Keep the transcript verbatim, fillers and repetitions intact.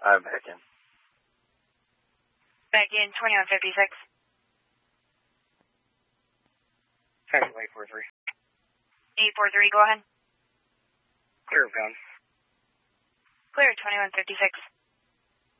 I'm back in. Back in, twenty-one fifty-six. Second, eight four three. eight four three, go ahead. Clear of guns. Clear, twenty-one fifty-six.